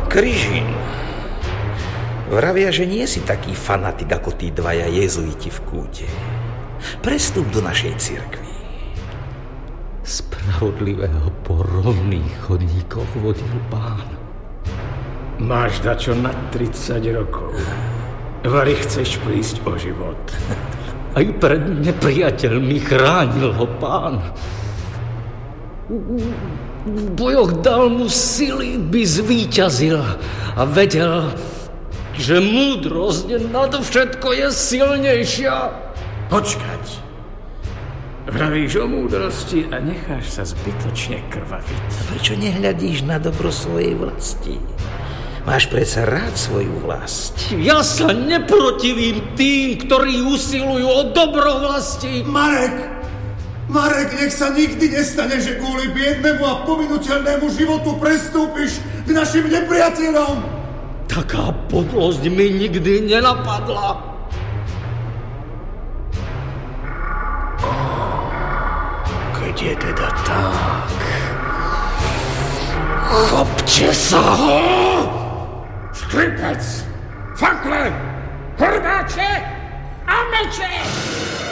Kryžín, vravia, že nie si taký fanatik ako tí dvaja jezuiti v kúte. Prestup do našej cirkvi. Spravodlivého po rovných chodníkoch vodil Pán. Máš dačo na 30 rokov. Vari chceš prísť o život. Aj pred nepriateľmi chránil ho Pán. V bojoch dal mu sily, by zvíťazil a vedel, že múdrosť nad všetko je silnejšia. Počkať. Vravíš o múdrosti a necháš sa zbytočne krvaviť. A prečo nehľadíš na dobro svojej vlasti? Máš predsa rád svoju vlast. Ja sa neprotivím tým, ktorí usilujú o dobro vlasti. Marek, nech sa nikdy nestane, že kvôli biednemu a pominuteľnému životu prestúpiš k našim nepriateľom. Taká podlosť mi nikdy nenapadla. Keď je teda tak, Chopte sa ho! škripec, fakle, hrbáče a meče!